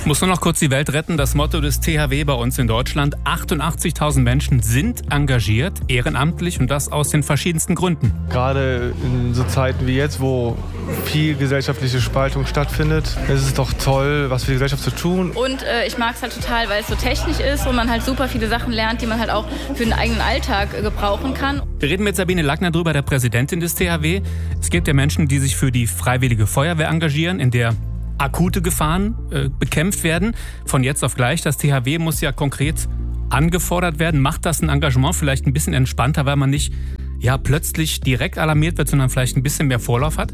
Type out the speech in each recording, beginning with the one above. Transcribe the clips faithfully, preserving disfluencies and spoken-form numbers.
Muss nur noch kurz die Welt retten. Das Motto des T H W bei uns in Deutschland. achtundachtzigtausend Menschen sind engagiert, ehrenamtlich und das aus den verschiedensten Gründen. Gerade in so Zeiten wie jetzt, wo viel gesellschaftliche Spaltung stattfindet, ist es doch toll, was für die Gesellschaft zu tun. Und äh, ich mag es halt total, weil es so technisch ist und man halt super viele Sachen lernt, die man halt auch für den eigenen Alltag äh, gebrauchen kann. Wir reden mit Sabine Lackner drüber, der Präsidentin des T H W. Es gibt ja Menschen, die sich für die Freiwillige Feuerwehr engagieren, in der akute Gefahren äh, bekämpft werden. Von jetzt auf gleich. Das T H W muss ja konkret angefordert werden. Macht das ein Engagement vielleicht ein bisschen entspannter, weil man nicht ja plötzlich direkt alarmiert wird, sondern vielleicht ein bisschen mehr Vorlauf hat?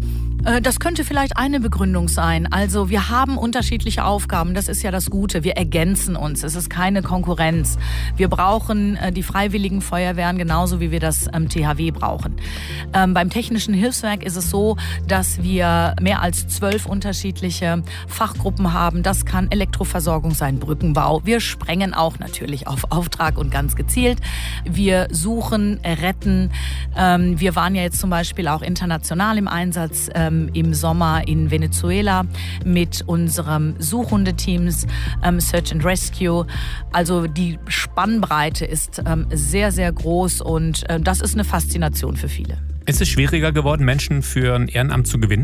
Das könnte vielleicht eine Begründung sein. Also wir haben unterschiedliche Aufgaben, das ist ja das Gute. Wir ergänzen uns, es ist keine Konkurrenz. Wir brauchen die freiwilligen Feuerwehren genauso, wie wir das ähm, T H W brauchen. Ähm, beim Technischen Hilfswerk ist es so, dass wir mehr als zwölf unterschiedliche Fachgruppen haben. Das kann Elektroversorgung sein, Brückenbau. Wir sprengen auch natürlich auf Auftrag und ganz gezielt. Wir suchen, retten. Ähm, wir waren ja jetzt zum Beispiel auch international im Einsatz, ähm, im Sommer in Venezuela mit unserem Suchhundeteams ähm, Search and Rescue. Also die Spannbreite ist ähm, sehr, sehr groß und äh, das ist eine Faszination für viele. Ist es schwieriger geworden, Menschen für ein Ehrenamt zu gewinnen?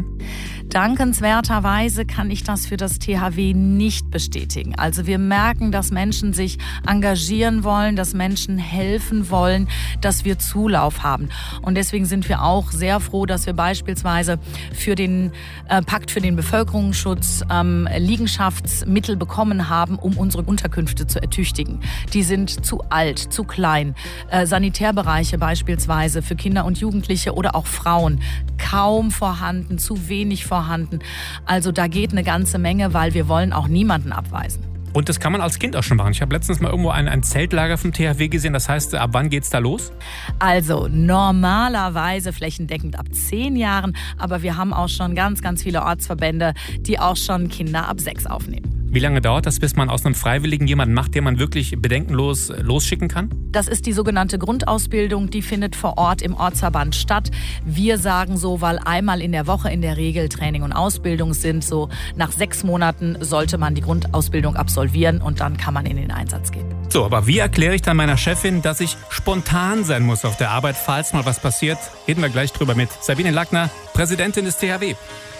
Dankenswerterweise kann ich das für das T H W nicht bestätigen. Also wir merken, dass Menschen sich engagieren wollen, dass Menschen helfen wollen, dass wir Zulauf haben. Und deswegen sind wir auch sehr froh, dass wir beispielsweise für den äh, Pakt für den Bevölkerungsschutz ähm, Liegenschaftsmittel bekommen haben, um unsere Unterkünfte zu ertüchtigen. Die sind zu alt, zu klein. Äh, Sanitärbereiche beispielsweise für Kinder und Jugendliche oder auch Frauen kaum vorhanden, zu wenig vorhanden. Also da geht eine ganze Menge, weil wir wollen auch niemanden abweisen. Und das kann man als Kind auch schon machen. Ich habe letztens mal irgendwo ein, ein Zeltlager vom T H W gesehen. Das heißt, ab wann geht's da los? Also normalerweise flächendeckend ab zehn Jahren. Aber wir haben auch schon ganz, ganz viele Ortsverbände, die auch schon Kinder ab sechs aufnehmen. Wie lange dauert das, bis man aus einem Freiwilligen jemanden macht, den man wirklich bedenkenlos losschicken kann? Das ist die sogenannte Grundausbildung, die findet vor Ort im Ortsverband statt. Wir sagen so, weil einmal in der Woche in der Regel Training und Ausbildung sind. So nach sechs Monaten sollte man die Grundausbildung absolvieren und dann kann man in den Einsatz gehen. So, aber wie erkläre ich dann meiner Chefin, dass ich spontan sein muss auf der Arbeit, falls mal was passiert? Reden wir gleich drüber mit Sabine Lackner, Präsidentin des T H W.